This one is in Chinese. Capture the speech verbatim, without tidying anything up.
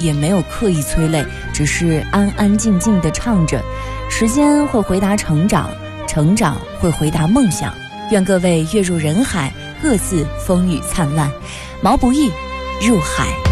也没有刻意催泪，只是安安静静地唱着。时间会回答成长，成长会回答梦想。愿各位跃入人海，各自风雨灿烂。毛不易，入海。